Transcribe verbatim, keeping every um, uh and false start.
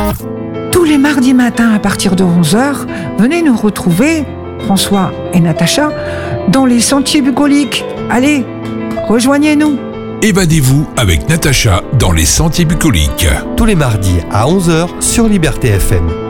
Tous les mardis matins à partir de onze heures, venez nous retrouver, François et Natacha, dans les Sentiers Bucoliques. Allez, rejoignez-nous. Évadez-vous avec Natacha dans les Sentiers Bucoliques. Tous les mardis à onze heures sur Liberté F M.